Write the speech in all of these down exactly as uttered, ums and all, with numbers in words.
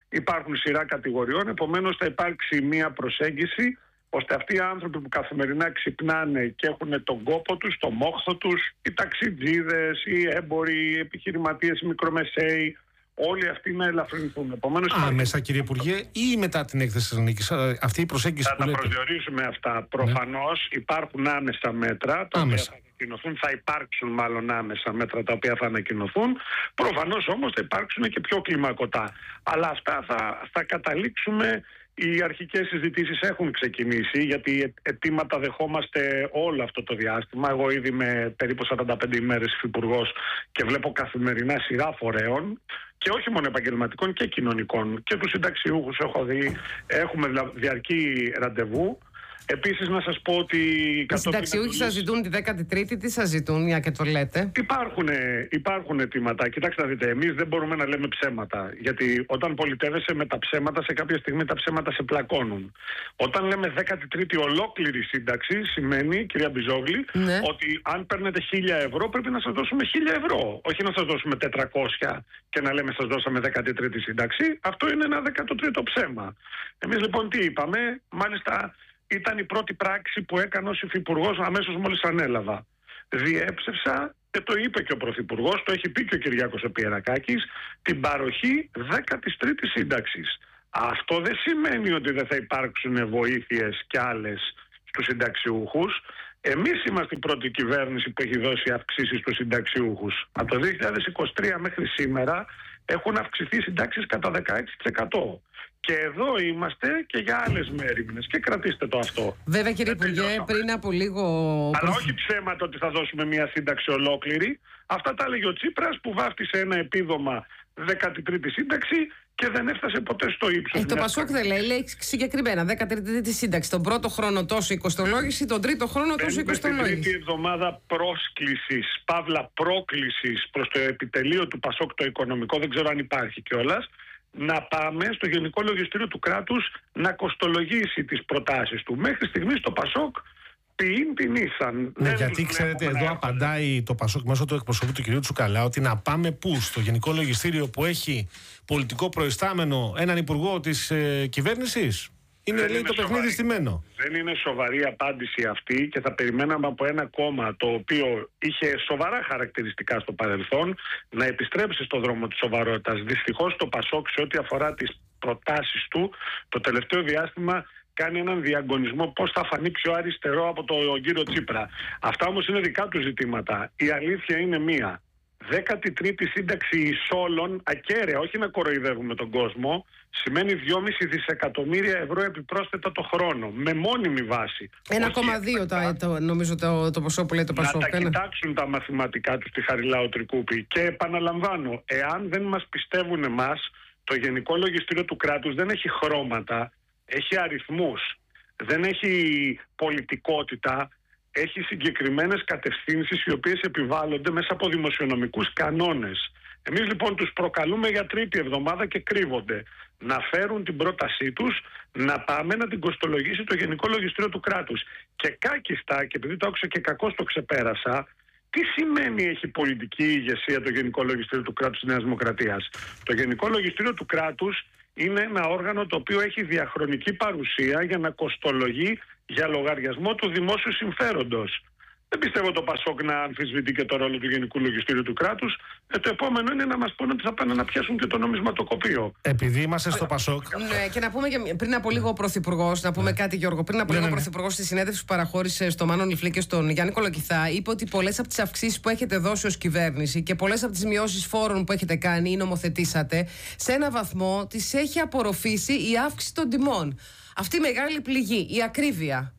Υπάρχουν σειρά κατηγοριών, επομένως θα υπάρξει μία προσέγγιση ώστε αυτοί οι άνθρωποι που καθημερινά ξυπνάνε και έχουν τον κόπο τους, τον μόχθο τους, οι ταξιτζίδες, οι έμποροι, οι επιχειρηματίες, οι μικρομεσαίοι, όλοι αυτοί να ελαφρυνθούν. Επομένως, άμεσα, κύριε Υπουργέ, ή μετά την έκθεση της Θεσσαλονίκης, αυτή η προσέγγιση θα που τα λέτε? προσδιορίσουμε αυτά. Προφανώς ναι. υπάρχουν άμεσα μέτρα, τα άμεσα. οποία θα ανακοινωθούν, θα υπάρξουν μάλλον άμεσα μέτρα τα οποία θα ανακοινωθούν. Προφανώς όμως θα υπάρξουν και πιο κλιμακωτά. Αλλά αυτά θα, θα καταλήξουμε. Οι αρχικές συζητήσεις έχουν ξεκινήσει, γιατί αιτήματα δεχόμαστε όλο αυτό το διάστημα. Εγώ ήδη είμαι περίπου σαράντα πέντε ημέρες υφυπουργός και βλέπω καθημερινά σειρά φορέων, και όχι μόνο επαγγελματικών και κοινωνικών. Και τους συνταξιούχους έχω δει, έχουμε διαρκή ραντεβού. Επίσης να σας πω ότι... Οι συνταξιούχοι σας ζητούν τη δέκατη τρίτη, τι σας ζητούν, μια και το λέτε? Υπάρχουν, υπάρχουν αιτήματα. Κοιτάξτε να δείτε, εμείς δεν μπορούμε να λέμε ψέματα. Γιατί όταν πολιτεύεσαι με τα ψέματα, σε κάποια στιγμή τα ψέματα σε πλακώνουν. Όταν λέμε δέκατη τρίτη ολόκληρη σύνταξη, σημαίνει, κυρία Μπιζόγλη, ναι. ότι αν παίρνετε χίλια ευρώ πρέπει να σας δώσουμε χίλια ευρώ. Όχι να σας δώσουμε τετρακόσια και να λέμε σας δώσαμε δέκατη τρίτη σύνταξη. Αυτό είναι ένα δέκατο τρίτο ψέμα. Εμείς λοιπόν τι είπαμε? Μάλιστα, ήταν η πρώτη πράξη που έκανα ως υφυπουργός αμέσως μόλις ανέλαβα. Διέψευσα, και το είπε και ο Πρωθυπουργός, το έχει πει και ο Κυριάκος Πιερακάκης, την παροχή δέκατης τρίτης σύνταξης. Αυτό δεν σημαίνει ότι δεν θα υπάρξουν βοήθειες κι άλλες στους συνταξιούχους. Εμείς είμαστε η πρώτη κυβέρνηση που έχει δώσει αυξήσεις στους συνταξιούχους. Από το δύο χιλιάδες είκοσι τρία μέχρι σήμερα έχουν αυξηθεί οι συντάξεις κατά δεκαέξι τοις εκατό. Και εδώ είμαστε και για άλλες μέρημνες. Και κρατήστε το αυτό. Βέβαια, κύριε Υπουργέ, πριν από λίγο... Αλλά όχι ψέματα ότι θα δώσουμε μια σύνταξη ολόκληρη. Αυτά τα έλεγε ο Τσίπρας που βάφτισε ένα επίδομα δέκατη τρίτη σύνταξη και δεν έφτασε ποτέ στο ύψος. Ε, το Πασόκ δεν λέει, λέει συγκεκριμένα δέκατη τρίτη σύνταξη. Τον πρώτο χρόνο τόσο η κοστολόγηση, τον τρίτο χρόνο τόσο η κοστολόγηση. Την τρίτη εβδομάδα πρόσκλησης, παύλα πρόκλησης προς το επιτελείο του Πασόκ το οικονομικό, δεν ξέρω αν υπάρχει κιόλας, να πάμε στο Γενικό Λογιστήριο του Κράτους να κοστολογήσει τις προτάσεις του. Μέχρι στιγμής το Πασόκ ποιήν την ήσαν. Ναι, γιατί ξέρετε, εδώ έχουμε. Απαντάει το Πασόκ μέσω του εκπροσωπού του κ. Τσουκαλά ότι να πάμε πού? Στο Γενικό Λογιστήριο που έχει πολιτικό προϊστάμενο έναν υπουργό της ε, κυβέρνησης? Είναι, λέει, το παιχνίδι στημένο. Δεν είναι σοβαρή απάντηση αυτή και θα περιμέναμε από ένα κόμμα το οποίο είχε σοβαρά χαρακτηριστικά στο παρελθόν να επιστρέψει στον δρόμο της σοβαρότητας. Δυστυχώς το Πασόκ σε ό,τι αφορά τις προτάσεις του το τελευταίο διάστημα κάνει έναν διαγωνισμό πώς θα φανεί πιο αριστερό από τον κύριο Τσίπρα. Αυτά όμως είναι δικά του ζητήματα. Η αλήθεια είναι μία. δέκατη τρίτη σύνταξη εισόλων, ακέραια, όχι να κοροϊδεύουμε τον κόσμο, σημαίνει δυόμισι δισεκατομμύρια ευρώ επιπρόσθετα το χρόνο, με μόνιμη βάση. ένα κόμμα δύο το, το, νομίζω το, το ποσό που λέει το Πασόκ. Να τα κοιτάξουν τα μαθηματικά τους στη Χαριλάου Τρικούπη. Και επαναλαμβάνω, εάν δεν μας πιστεύουν εμάς, το Γενικό Λογιστήριο του Κράτους δεν έχει χρώματα, έχει αριθμούς, δεν έχει πολιτικότητα, έχει συγκεκριμένες κατευθύνσεις οι οποίες επιβάλλονται μέσα από δημοσιονομικούς κανόνες. Εμείς λοιπόν τους προκαλούμε για τρίτη εβδομάδα και κρύβονται. Να φέρουν την πρότασή τους, να πάμε να την κοστολογήσει το Γενικό Λογιστήριο του Κράτους. Και κάκιστα, και επειδή το άκουσα και κακώς το ξεπέρασα, τι σημαίνει έχει πολιτική ηγεσία το Γενικό Λογιστήριο του Κράτους της Νέας Δημοκρατίας? Το Γενικό Λογιστήριο του Κράτους είναι ένα όργανο το οποίο έχει διαχρονική παρουσία για να κοστολογεί για λογαριασμό του δημόσιου συμφέροντος. Δεν πιστεύω το Πασόκ να αμφισβητεί και το ρόλο του Γενικού Λογιστήριου του Κράτους. Ε, το επόμενο είναι να μας πούνε ότι θα πάνε να πιάσουν και το νομισματοκοπείο. Επειδή είμαστε στο Πασόκ. Ναι, και να πούμε και πριν από λίγο ο Πρωθυπουργός, να πούμε ναι. κάτι, Γιώργο. Πριν από ναι, λίγο ο ναι, Πρωθυπουργός στη συνέντευξη που παραχώρησε στο Μάνο Νιφλή και στον Γιάννη Κολοκυθά, είπε ότι πολλές από τις αυξήσεις που έχετε δώσει ως κυβέρνηση και πολλές από τις μειώσεις φόρων που έχετε κάνει ή νομοθετήσατε, σε ένα βαθμό τις έχει απορροφήσει η αύξηση των τιμών. Αυτή η μεγάλη πληγή, η ακρίβεια.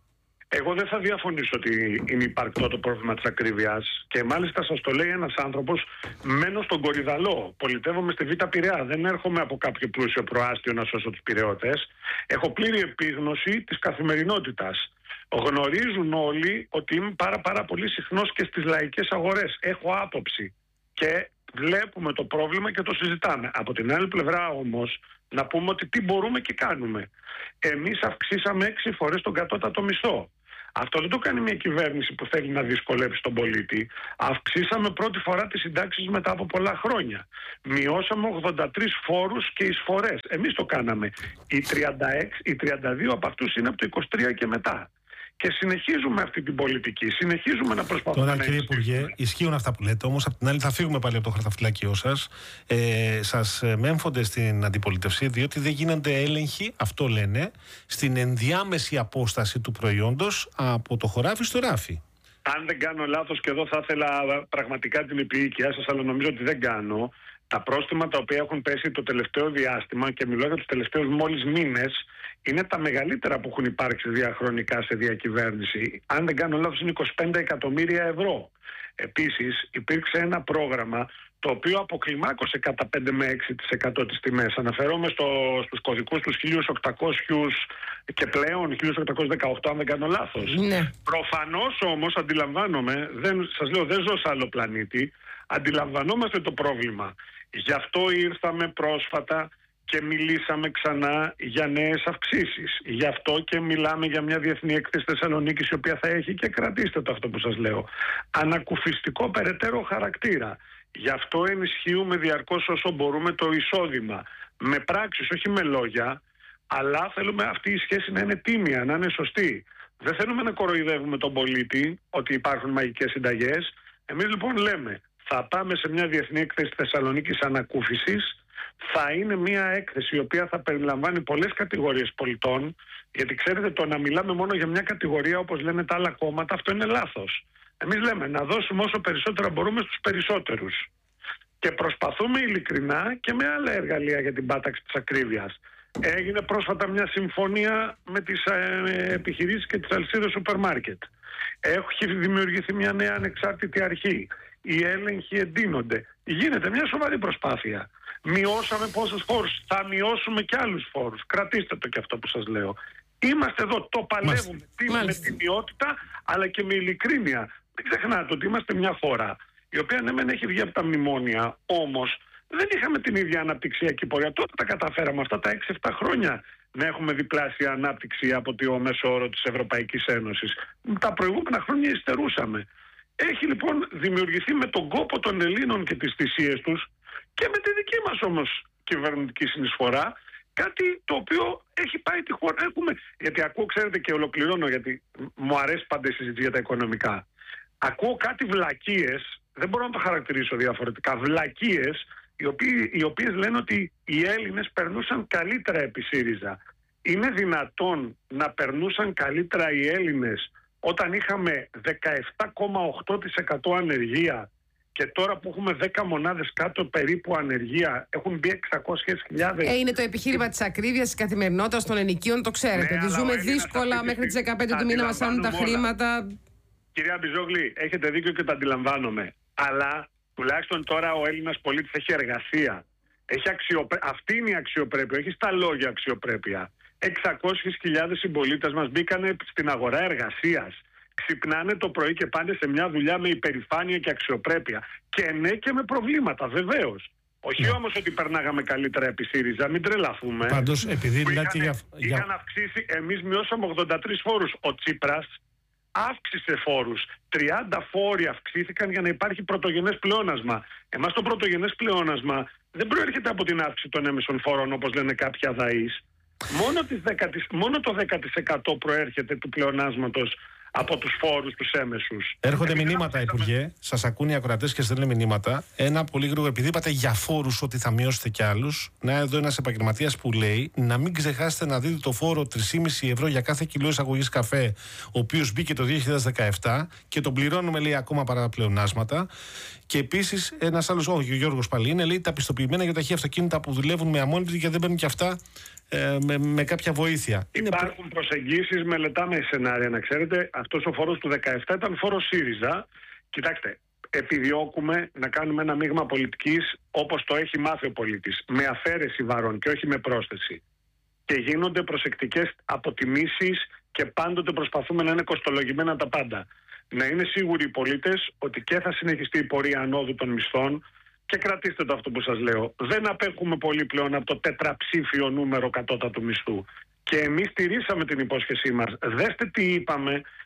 Εγώ δεν θα διαφωνήσω ότι είναι υπαρκτό το πρόβλημα της ακρίβειας και μάλιστα σας το λέει ένας άνθρωπος, μένω στον Κορυδαλό, πολιτεύομαι στη Β' Πειραιά, δεν έρχομαι από κάποιο πλούσιο προάστιο να σώσω τους Πειραιώτες, έχω πλήρη επίγνωση της καθημερινότητας. Γνωρίζουν όλοι ότι είμαι πάρα πάρα πολύ συχνός και στις λαϊκές αγορές, έχω άποψη και βλέπουμε το πρόβλημα και το συζητάμε. Από την άλλη πλευρά όμως να πούμε ότι τι μπορούμε και κάνουμε. Εμείς αυξήσαμε έξι φορές τον κατώτατο μισθό. Αυτό δεν το κάνει μια κυβέρνηση που θέλει να δυσκολέψει τον πολίτη. Αυξήσαμε πρώτη φορά τις συντάξεις μετά από πολλά χρόνια. Μειώσαμε ογδόντα τρεις φόρους και εισφορές. Εμείς το κάναμε. Οι τριάντα έξι, οι τριάντα δύο από αυτούς είναι από το είκοσι τρία και μετά. Και συνεχίζουμε αυτή την πολιτική. Συνεχίζουμε να προσπαθούμε. Τώρα, να κύριε Υπουργέ, ισχύουν αυτά που λέτε. Όμως, απ' την άλλη, θα φύγουμε πάλι από το χαρτοφυλάκιό σας. Ε, σας μέμφονται στην αντιπολίτευση, διότι δεν γίνονται έλεγχοι, αυτό λένε, στην ενδιάμεση απόσταση του προϊόντος από το χωράφι στο ράφι. Αν δεν κάνω λάθος, και εδώ θα ήθελα πραγματικά την επίοικιά σας, αλλά νομίζω ότι δεν κάνω. Τα πρόστιμα τα οποία έχουν πέσει το τελευταίο διάστημα, και μιλώ για τους τελευταίους μόλις μήνες, είναι τα μεγαλύτερα που έχουν υπάρξει διαχρονικά σε διακυβέρνηση. Αν δεν κάνω λάθος, είναι είκοσι πέντε εκατομμύρια ευρώ. Επίσης, υπήρξε ένα πρόγραμμα το οποίο αποκλιμάκωσε κατά πέντε με έξι τοις εκατό τις τιμές. Αναφέρομαι στο, στους κωδικούς τους χίλια οκτακόσια και πλέον, χίλια οκτακόσια δεκαοκτώ, αν δεν κάνω λάθος. Ναι. Προφανώς όμως αντιλαμβάνομαι, δεν, σας λέω, δεν ζω σε άλλο πλανήτη, αντιλαμβανόμαστε το πρόβλημα. Γι' αυτό ήρθαμε πρόσφατα και μιλήσαμε ξανά για νέες αυξήσεις. Γι' αυτό και μιλάμε για μια διεθνή έκθεση Θεσσαλονίκης, η οποία θα έχει, και κρατήστε το αυτό που σας λέω, ανακουφιστικό περαιτέρω χαρακτήρα. Γι' αυτό ενισχύουμε διαρκώς όσο μπορούμε το εισόδημα. Με πράξεις, όχι με λόγια, αλλά θέλουμε αυτή η σχέση να είναι τίμια, να είναι σωστή. Δεν θέλουμε να κοροϊδεύουμε τον πολίτη ότι υπάρχουν μαγικές συνταγές. Εμείς λοιπόν λέμε, θα πάμε σε μια διεθνή έκθεση Θεσσαλονίκης ανακούφισης. Θα είναι μια έκθεση η οποία θα περιλαμβάνει πολλές κατηγορίες πολιτών, γιατί ξέρετε, το να μιλάμε μόνο για μια κατηγορία, όπως λένε τα άλλα κόμματα, αυτό είναι λάθος. Εμείς λέμε να δώσουμε όσο περισσότερα μπορούμε στους περισσότερους. Και προσπαθούμε ειλικρινά και με άλλα εργαλεία για την πάταξη της ακρίβειας. Έγινε πρόσφατα μια συμφωνία με τις ε, επιχειρήσεις και τις αλυσίδες σούπερ μάρκετ. Έχει δημιουργηθεί μια νέα ανεξάρτητη αρχή. Οι έλεγχοι εντείνονται. Γίνεται μια σοβαρή προσπάθεια. Μειώσαμε πόσους φόρους. Θα μειώσουμε και άλλους φόρους. Κρατήστε το και αυτό που σας λέω. Είμαστε εδώ, το παλεύουμε τι, με την ποιότητα, αλλά και με ειλικρίνεια. Μην ξεχνάτε ότι είμαστε μια χώρα η οποία ναι μεν έχει βγει από τα μνημόνια, όμως δεν είχαμε την ίδια αναπτυξιακή πορεία. Τότε τα καταφέραμε αυτά τα έξι εφτά χρόνια να έχουμε διπλάσια ανάπτυξη από το μέσο όρο της Ευρωπαϊκής Ένωσης. Τα προηγούμενα χρόνια υστερούσαμε. Έχει λοιπόν δημιουργηθεί με τον κόπο των Ελλήνων και τις θυσίες τους και με τη δική μας όμως κυβερνητική συνεισφορά, κάτι το οποίο έχει πάει τη χώρα. Έχουμε, γιατί ακούω, ξέρετε, και ολοκληρώνω, γιατί μου αρέσει πάντα η συζήτηση για τα οικονομικά. Ακούω κάτι βλακίες, δεν μπορώ να το χαρακτηρίσω διαφορετικά, βλακίες, οι, οποίοι, οι οποίες λένε ότι οι Έλληνες περνούσαν καλύτερα επί ΣΥΡΙΖΑ. Είναι δυνατόν να περνούσαν καλύτερα οι Έλληνες όταν είχαμε δεκαεπτά κόμμα οκτώ τοις εκατό ανεργία και τώρα που έχουμε δέκα μονάδες κάτω περίπου ανεργία έχουν μπει εξακόσιες χιλιάδες? Ε, είναι το επιχείρημα της ακρίβειας, της καθημερινότητας των ενοικίων, το ξέρετε. Ναι, ζούμε δύσκολα μέχρι τις δεκαπέντε του μήνα, μας άνουν τα χρήματα. Κυρία Μπιζόγλη, έχετε δίκιο και το αντιλαμβάνομαι. Αλλά τουλάχιστον τώρα ο Έλληνας πολίτης έχει εργασία. Έχει αξιοπρέ... Αυτή είναι η αξιοπρέπεια, όχι στα λόγια αξιοπρέπεια. εξακόσιες χιλιάδες συμπολίτες μας μπήκανε στην αγορά εργασίας. Ξυπνάνε το πρωί και πάνε σε μια δουλειά με υπερηφάνεια και αξιοπρέπεια. Και ναι, και με προβλήματα, βεβαίως. Όχι ναι. όμως ότι περνάγαμε καλύτερα επί ΣΥΡΙΖΑ, μην τρελαθούμε. Πάντως, επειδή μιλάτε για... Είχαν αυξήσει, εμείς μειώσαμε ογδόντα τρεις φόρους. Ο Τσίπρας αύξησε φόρους. τριάντα φόροι αυξήθηκαν για να υπάρχει πρωτογενές πλεόνασμα. Εμάς το πρωτογενές πλεόνασμα δεν προέρχεται από την αύξηση των έμεσων φόρων, όπως λένε κάποια δαείς. Μόνο, τις δέκα, μόνο το δέκα τοις εκατό προέρχεται του πλεονάσματος από τους φόρους τους έμεσους. Έρχονται Εμείς μηνύματα, Υπουργέ. Σας ακούν οι ακροατές και στέλνουν μηνύματα. Ένα πολύ γρήγορο, επειδή είπατε για φόρους ότι θα μειώσετε κι άλλους. Να, εδώ ένας επαγγελματίας που λέει να μην ξεχάσετε να δείτε το φόρο τρία κόμμα πέντε ευρώ για κάθε κιλό εισαγωγής καφέ, ο οποίος μπήκε το δύο χιλιάδες δεκαεπτά και τον πληρώνουμε, λέει, ακόμα παρά πλεονάσματα. Και επίσης ένας άλλος, όχι, ο Γιώργος πάλι είναι, λέει τα πιστοποιημένα για ταχύ αυτοκίνητα που δουλεύουν με αμμόνιτη και δεν παίρνουν κι αυτά ε, με, με κάποια βοήθεια. Υπάρχουν είναι... προσεγγίσεις, μελετάμε σενάρια, να ξέρετε. Αυτός ο φόρος του δεκαεπτά ήταν φόρος ΣΥΡΙΖΑ. Κοιτάξτε, επιδιώκουμε να κάνουμε ένα μείγμα πολιτικής όπως το έχει μάθει ο πολίτης, με αφαίρεση βαρών και όχι με πρόσθεση. Και γίνονται προσεκτικές αποτιμήσεις και πάντοτε προσπαθούμε να είναι κοστολογημένα τα πάντα. Να είναι σίγουροι οι πολίτες ότι και θα συνεχιστεί η πορεία ανόδου των μισθών. Και κρατήστε το αυτό που σας λέω. Δεν απέχουμε πολύ πλέον από το τετραψήφιο νούμερο κατώτατου μισθού. Και εμείς στηρίσαμε την υπόσχεσή μας. Δέστε τι είπαμε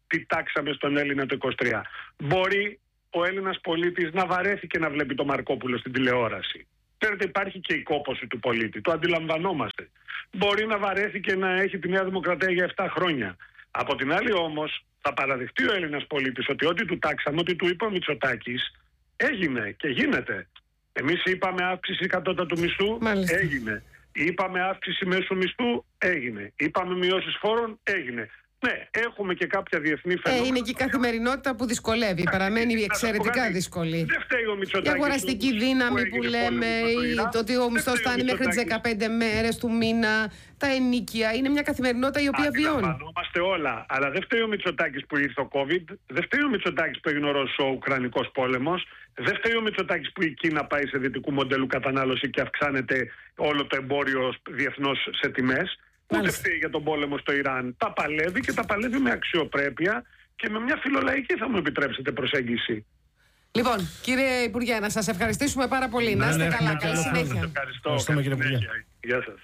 τι τάξαμε στον Έλληνα το είκοσι τρία. Μπορεί ο Έλληνας πολίτης να βαρέθηκε να βλέπει το Μαρκόπουλο στην τηλεόραση. Ξέρετε, υπάρχει και η κόπωση του πολίτη, το αντιλαμβανόμαστε. Μπορεί να βαρέθηκε να έχει τη Νέα Δημοκρατία για επτά χρόνια. Από την άλλη όμως, θα παραδεχτεί ο Έλληνας πολίτης ότι ό,τι του τάξαμε, ό,τι του είπε ο Μητσοτάκης, έγινε και γίνεται. Εμείς είπαμε αύξηση κατώτατου μισθού, Μάλιστα. έγινε. Είπαμε αύξηση μέσου μισθού, έγινε. Είπαμε μειώσεις φόρων, έγινε. Ναι, έχουμε και κάποια διεθνή φαινόμενα. Ε, είναι και η καθημερινότητα που δυσκολεύει. Παραμένει εξαιρετικά δύσκολη. Δεν φταίει ο Μητσοτάκης. Η αγοραστική που, δύναμη που, που λέμε, το, το ότι ο μισθός φτάνει μέχρι τις δεκαπέντε μέρες του μήνα, τα ενοίκια. Είναι μια καθημερινότητα η οποία βιώνει. Αντιλαμβανόμαστε όλα. Αλλά δεν φταίει ο Μητσοτάκης που ήρθε ο COVID. Δεν φταίει ο Μητσοτάκης που έγινε ο Ρωσο-Ουκρανικός πόλεμος. Δεν φταίει ο Μητσοτάκης που η Κίνα πάει σε δυτικού μοντέλου κατανάλωση και αυξάνεται όλο το εμπόριο διεθνώς σε τιμές. Ούτε φταίει για τον πόλεμο στο Ιράν. Τα παλεύει και τα παλεύει με αξιοπρέπεια και με μια φιλολαϊκή, θα μου επιτρέψετε, προσέγγιση. Λοιπόν, κύριε Υπουργέ, να σας ευχαριστήσουμε πάρα πολύ. Να είστε καλά. Καλή συνέχεια. Ευχαριστώ. Κύριε Υπουργέ. Γεια σας.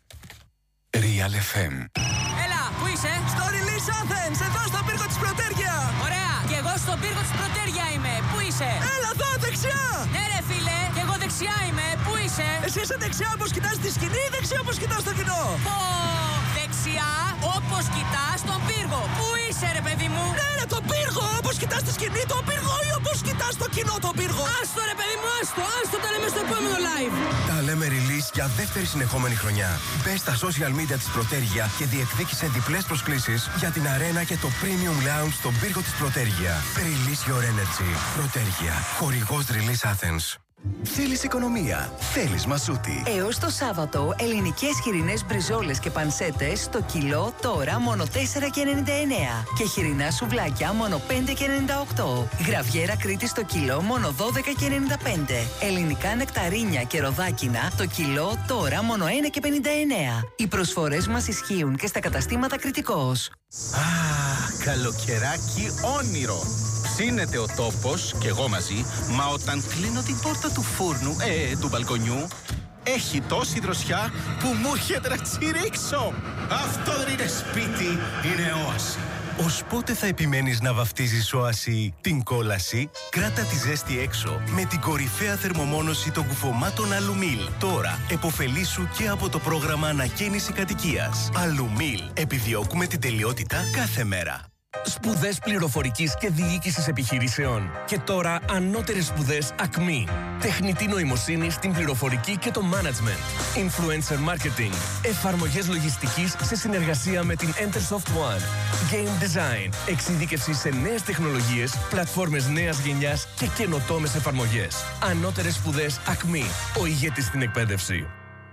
Real εφ εμ. Έλα, πού είσαι? Στο Release Athens, εδώ στον πύργο της Πρωτέρια. Ωραία, και εγώ στον πύργο της Πρωτέρια είμαι. Πού είσαι? Έλα εδώ, δεξιά. Ναι ρε φίλε, και εγώ δεξιά είμαι. Πού είσαι? Εσύ είσαι δεξιά όπως κοιτάς τη σκηνή ή δεξιά όπως κοιτάς το κοινό? Πω, δεξιά όπως κοιτάς τον πύργο. Πού είσαι ρε παιδί μου? Ναι ρε, τον πύργο, όπως κοιτάς τη σκηνή τον πύργο ή όπως κοιτάς το κοινό τον πύργο? Άστο ρε παιδί μου, άστο, άστο, τα λέμε στο επόμενο live. Τα λέμε release για δεύτερη συνεχόμενη χρονιά. Μπες στα social media της Πρωτέρια και διεκδίκησε διπλές προσκλήσεις για την αρένα και το premium lounge στον πύργο της Πρωτέρια. Release your energy. Πρωτέρια. Χορηγός Release Athens. Θέλεις οικονομία. Θέλεις Μασούτη. Έως το Σάββατο, ελληνικές χοιρινές μπριζόλες και πανσέτες στο κιλό τώρα μόνο τέσσερα και ενενήντα εννέα. Και χοιρινά σουβλάκια μόνο πέντε και ενενήντα οκτώ. Γραβιέρα Κρήτη στο κιλό μόνο δώδεκα και ενενήντα πέντε. Ελληνικά νεκταρίνια και ροδάκινα το κιλό τώρα μόνο ένα και πενήντα εννέα. Οι προσφορές μας ισχύουν και στα καταστήματα Κρητικός. Α, καλοκαιράκι όνειρο. Ψήνεται ο τόπος και εγώ μαζί, μα όταν κλείνω την πόρτα του φούρνου, ε, του μπαλκονιού, έχει τόση δροσιά που μου έρχεται να τσιρίξω. Αυτό δεν είναι σπίτι, είναι όαση. Ως πότε θα επιμένεις να βαφτίζεις όαση την κόλαση? Κράτα τη ζέστη έξω με την κορυφαία θερμομόνωση των κουφωμάτων Αλουμίλ. Τώρα εποφελήσου και από το πρόγραμμα ανακαίνιση κατοικίας. Αλουμίλ. Επιδιώκουμε την τελειότητα κάθε μέρα. Σπουδές πληροφορικής και διοίκησης επιχειρήσεων. Και τώρα ανώτερες σπουδές ΑΚΜΗ. Τεχνητή νοημοσύνη στην πληροφορική και το management. Influencer marketing. Εφαρμογές λογιστικής σε συνεργασία με την Entersoft One. Game design. Εξειδίκευση σε νέες τεχνολογίες, πλατφόρμες νέας γενιάς και καινοτόμες εφαρμογές. Ανώτερες σπουδές ΑΚΜΗ. Ο ηγέτης στην εκπαίδευση.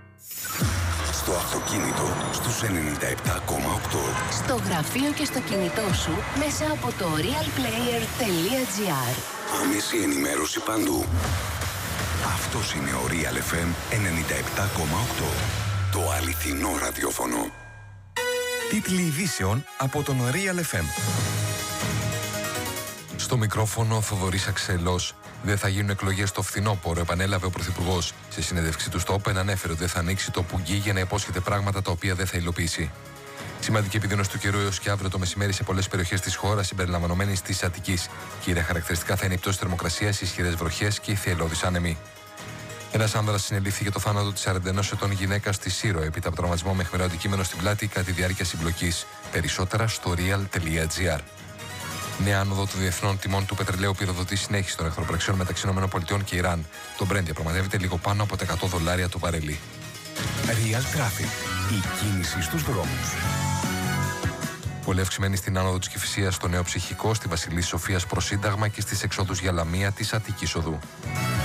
Στο αυτοκίνητο στους ενενήντα επτά κόμμα οκτώ. Στο γραφείο και στο κινητό σου μέσα από το real player τελεία gr. Άμεση ενημέρωση παντού. Αυτός είναι ο Real εφ εμ ενενήντα επτά κόμμα οκτώ. Το αληθινό ραδιόφωνο. Τίτλοι ειδήσεων από τον Real εφ εμ. Στο μικρόφωνο Θοδωρής Αξελός. Δεν θα γίνουν εκλογές στο φθινόπωρο, επανέλαβε ο Πρωθυπουργός. Σε συνέντευξη του στο Open ανέφερε ότι δεν θα ανοίξει το πουγγί για να υπόσχεται πράγματα τα οποία δεν θα υλοποιήσει. Σημαντική επιδείνωση του καιρού έως και αύριο το μεσημέρι σε πολλές περιοχές της χώρας, συμπεριλαμβανομένης της Αττικής. Κύρια χαρακτηριστικά θα είναι η πτώση θερμοκρασίας, ισχυρές βροχές και η θυελλώδης άνεμη. Ένας άνδρας συνελήφθη για το θάνατο της σαράντα ενός ετών γυναίκας στη Σύρο, έπειτα από τραυματισμό με αιχμηρό αντικείμενο στην πλάτη κατά τη διάρκεια συμπλοκής. Περισσότερα στο real τελεία gr. Νέα άνοδο των διεθνών τιμών του πετρελαίου πυροδοτεί συνέχιση των εχθροπραξιών μεταξύ ΗΠΑ και Ιράν. Το Brent διαπραγματεύεται λίγο πάνω από τα εκατό δολάρια το βαρέλι. Real Traffic. Η κίνηση στους δρόμους. Πολύ αυξημένη στην άνοδο της Κηφισίας στο Νέο Ψυχικό, στη Βασιλής Σοφίας προς Σύνταγμα και στις εξόδους για Λαμία της Αττικής Οδού.